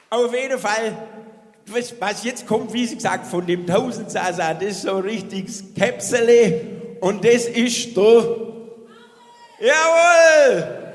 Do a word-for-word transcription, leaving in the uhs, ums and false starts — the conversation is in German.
Auf jeden Fall, was, was jetzt kommt, wie gesagt, von dem Tausendsasa, das ist so ein richtiges Käpsele und das ist der... Jawohl!